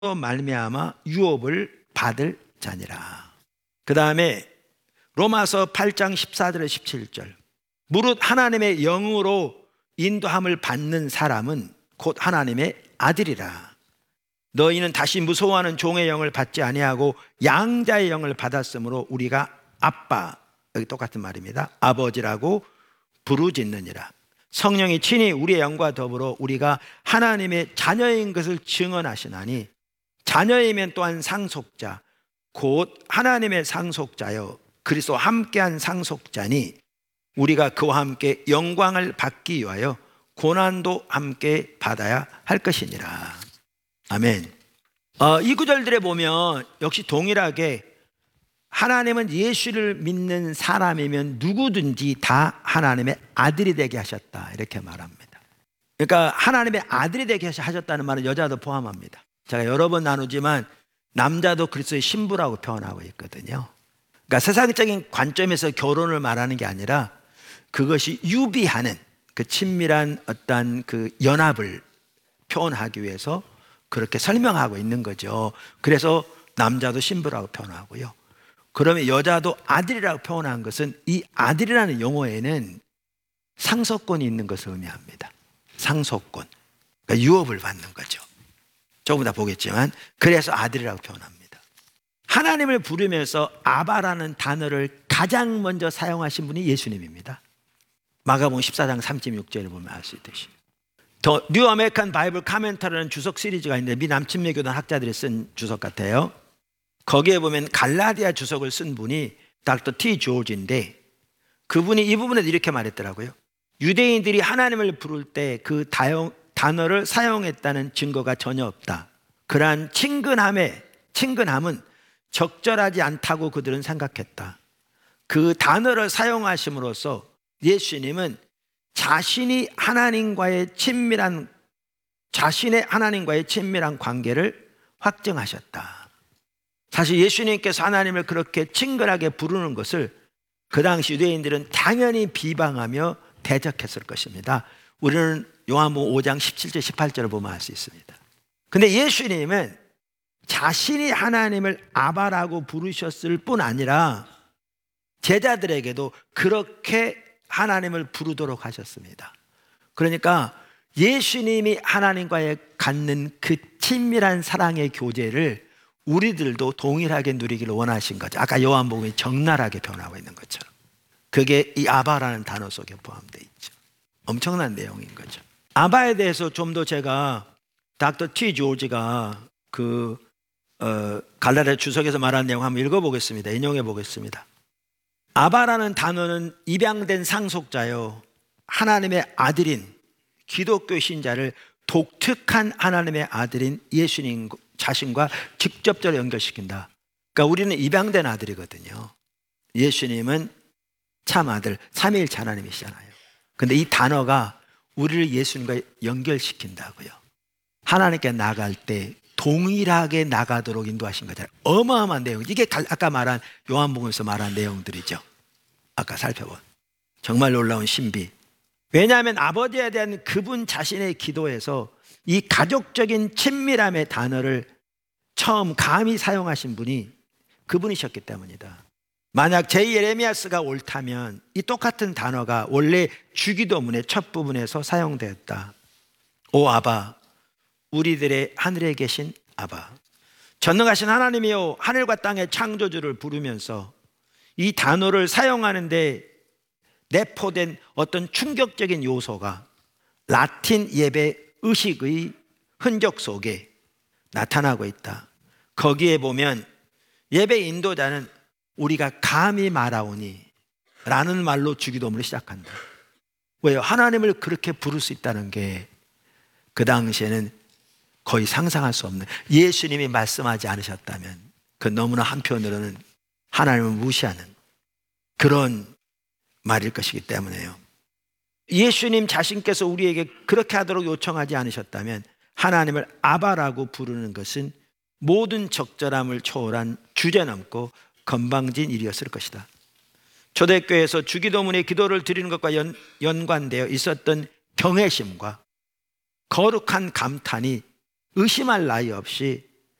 말미암아 유업을 받을 자니라. 그 다음에 로마서 8장 14절에 17절, 무릇 하나님의 영으로 인도함을 받는 사람은 곧 하나님의 아들이라. 너희는 다시 무서워하는 종의 영을 받지 아니하고 양자의 영을 받았으므로 우리가 아빠, 여기 똑같은 말입니다, 아버지라고 부르짖느니라. 성령이 친히 우리의 영과 더불어 우리가 하나님의 자녀인 것을 증언하시나니, 자녀이면 또한 상속자 곧 하나님의 상속자여 그리스도와 함께한 상속자니, 우리가 그와 함께 영광을 받기 위하여 고난도 함께 받아야 할 것이니라. 아멘. 이 구절들에 보면 역시 동일하게 하나님은 예수를 믿는 사람이면 누구든지 다 하나님의 아들이 되게 하셨다, 이렇게 말합니다. 그러니까 하나님의 아들이 되게 하셨다는 말은 여자도 포함합니다. 제가 여러 번 나누지만 남자도 그리스도의 신부라고 표현하고 있거든요. 그러니까 세상적인 관점에서 결혼을 말하는 게 아니라 그것이 유비하는 그 친밀한 어떤 그 연합을 표현하기 위해서 그렇게 설명하고 있는 거죠. 그래서 남자도 신부라고 표현하고요. 그러면 여자도 아들이라고 표현한 것은 이 아들이라는 용어에는 상속권이 있는 것을 의미합니다. 상속권, 그러니까 유업을 받는 거죠. 조금 이따 보겠지만, 그래서 아들이라고 표현합니다. 하나님을 부르면서 아바라는 단어를 가장 먼저 사용하신 분이 예수님입니다. 마가복음 14장 36절을 보면 알 수 있듯이. 더 뉴 아메리칸 바이블 카멘터라는 주석 시리즈가 있는데 미 남침매교단 학자들이 쓴 주석 같아요. 거기에 보면 갈라디아 주석을 쓴 분이 닥터 T. 조지인데, 그분이 이 부분에서 이렇게 말했더라고요. 유대인들이 하나님을 부를 때 그 단어를 사용했다는 증거가 전혀 없다. 그러한 친근함은 적절하지 않다고 그들은 생각했다. 그 단어를 사용하심으로써 예수님은 자신의 하나님과의 친밀한 관계를 확증하셨다. 사실 예수님께서 하나님을 그렇게 친근하게 부르는 것을 그 당시 유대인들은 당연히 비방하며 대적했을 것입니다. 우리는 요한복음 5장 17절 18절을 보면 알 수 있습니다. 근데 예수님은 자신이 하나님을 아바라고 부르셨을 뿐 아니라 제자들에게도 그렇게 하나님을 부르도록 하셨습니다. 그러니까 예수님이 하나님과의 갖는 그 친밀한 사랑의 교제를 우리들도 동일하게 누리기를 원하신 거죠. 아까 요한복음이 적나라하게 변하고 있는 것처럼. 그게 이 아바라는 단어 속에 포함되어 있죠. 엄청난 내용인 거죠. 아바에 대해서 좀 더 제가 닥터 T. 조지가 갈라디아 주석에서 말한 내용 한번 읽어보겠습니다. 인용해 보겠습니다. 아바라는 단어는 입양된 상속자요, 하나님의 아들인 기독교 신자를 독특한 하나님의 아들인 예수님 자신과 직접적으로 연결시킨다. 그러니까 우리는 입양된 아들이거든요. 예수님은 참 아들, 삼위일체 하나님이시잖아요. 근데 이 단어가 우리를 예수님과 연결시킨다고요. 하나님께 나갈 때 동일하게 나가도록 인도하신 거잖아요. 어마어마한 내용. 이게 아까 말한 요한복음에서 말한 내용들이죠. 아까 살펴본 정말 놀라운 신비. 왜냐하면 아버지에 대한 그분 자신의 기도에서 이 가족적인 친밀함의 단어를 처음 감히 사용하신 분이 그분이셨기 때문이다. 만약 제.예레미야스가 옳다면 이 똑같은 단어가 원래 주기도문의 첫 부분에서 사용되었다. 오 아바, 우리들의 하늘에 계신 아바, 전능하신 하나님이여, 하늘과 땅의 창조주를 부르면서 이 단어를 사용하는데 내포된 어떤 충격적인 요소가 라틴 예배 의식의 흔적 속에 나타나고 있다. 거기에 보면 예배 인도자는 우리가 감히 말하오니 라는 말로 주기도문을 시작한다. 왜요? 하나님을 그렇게 부를 수 있다는 게 그 당시에는 거의 상상할 수 없는, 예수님이 말씀하지 않으셨다면 그 너무나 한편으로는 하나님을 무시하는 그런 말일 것이기 때문에요. 예수님 자신께서 우리에게 그렇게 하도록 요청하지 않으셨다면 하나님을 아바라고 부르는 것은 모든 적절함을 초월한 주제넘고 건방진 일이었을 것이다. 초대교회에서 주기도문의 기도를 드리는 것과 연관되어 있었던 경외심과 거룩한 감탄이 의심할 나위 없이